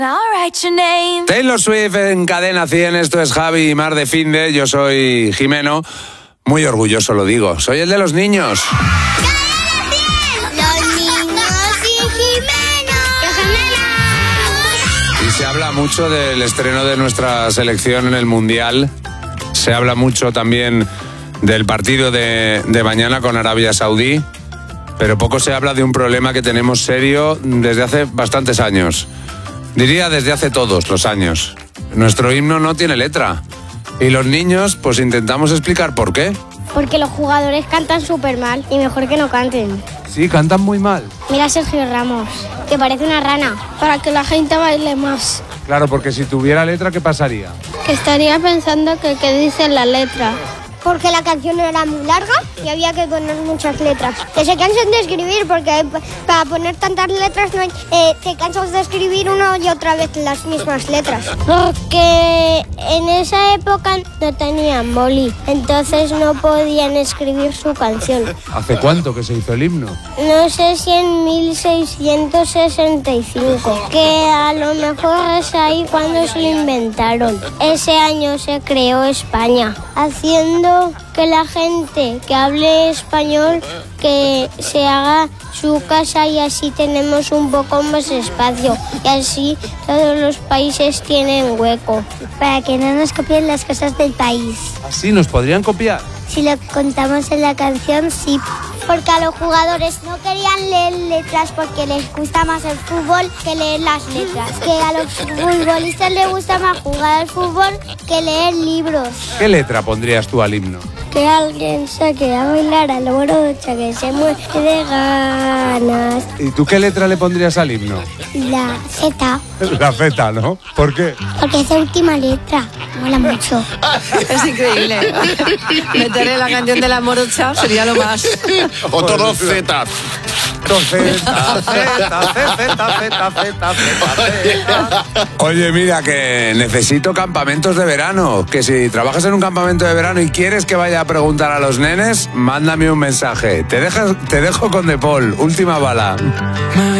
Taylor Swift en Cadena 100, esto es Javi y Mar de Finde, yo soy Jimeno, muy orgulloso lo digo, soy el de los niños. Los niños y Jimeno. Y se habla mucho del estreno de nuestra selección en el Mundial, se habla mucho también del partido de mañana con Arabia Saudí, pero poco se habla de un problema que tenemos serio desde hace bastantes años. Diría desde hace todos los años. Nuestro himno no tiene letra. Y los niños, pues intentamos explicar por qué. Porque los jugadores cantan súper mal y mejor que no canten. Sí, cantan muy mal. Mira a Sergio Ramos, que parece una rana. Para que la gente baile más. Claro, porque si tuviera letra, ¿qué pasaría? Que estaría pensando que dice la letra. Porque la canción era muy larga y había que poner muchas letras. Que se cansen de escribir, porque para poner tantas letras no hay, te cansas de escribir una y otra vez las mismas letras. Porque en esa época no tenían boli, entonces no podían escribir su canción. ¿Hace cuánto que se hizo el himno? No sé si en 1665, que a lo mejor es ahí cuando se lo inventaron. Ese año se creó España, haciendo que la gente que hable español que se haga su casa y así tenemos un poco más espacio y así todos los países tienen hueco para que no nos copien las cosas del país. ¿Así nos podrían copiar? Si lo contamos en la canción, sí. Porque a los jugadores no querían leer letras porque les gusta más el fútbol que leer las letras. Que a los futbolistas les gusta más jugar al fútbol que leer libros. ¿Qué letra pondrías tú al himno? Que alguien saque a bailar a la morocha que se muere de ganas. ¿Y tú qué letra le pondrías al himno? La Z. La Z, ¿no? ¿Por qué? Porque es la última letra. Mola mucho. Es increíble. Meterle la canción de la morocha sería lo más. O todos Z. Oye, mira, que necesito campamentos de verano. Que si trabajas en un campamento de verano y quieres que vaya a preguntar a los nenes, mándame un mensaje. Te dejo con De Paul, última bala.